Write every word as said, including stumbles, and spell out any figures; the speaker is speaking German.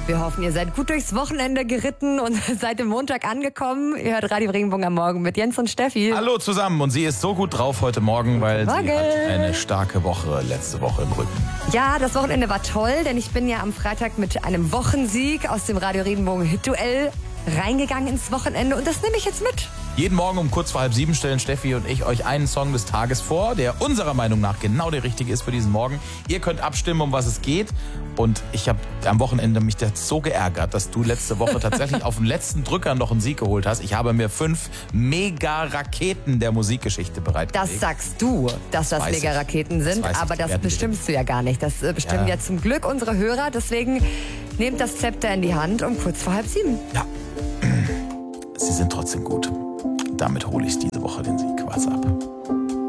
Wir hoffen, ihr seid gut durchs Wochenende geritten und seid im Montag angekommen. Ihr hört Radio Regenbogen am Morgen mit Jens und Steffi. Hallo zusammen, und sie ist so gut drauf heute Morgen, weil Morgen. sie hat eine starke Woche letzte Woche im Rücken. Ja, das Wochenende war toll, denn ich bin ja am Freitag mit einem Wochensieg aus dem Radio Regenbogen Hit-Duell reingegangen ins Wochenende und das nehme ich jetzt mit. Jeden Morgen um kurz vor halb sieben stellen Steffi und ich euch einen Song des Tages vor, der unserer Meinung nach genau der richtige ist für diesen Morgen. Ihr könnt abstimmen, um was es geht. Und ich habe am Wochenende mich das so geärgert, dass du letzte Woche tatsächlich auf den letzten Drücker noch einen Sieg geholt hast. Ich habe mir fünf Mega-Raketen der Musikgeschichte bereitgelegt. Das sagst du, dass das, das Mega-Raketen sind, das aber das bestimmst du ja gar nicht. Das bestimmen ja. ja zum Glück unsere Hörer. Deswegen nehmt das Zepter in die Hand um kurz vor halb sieben. Ja, sie sind trotzdem gut. Damit hole ich diese Woche den Sieg. Was ab?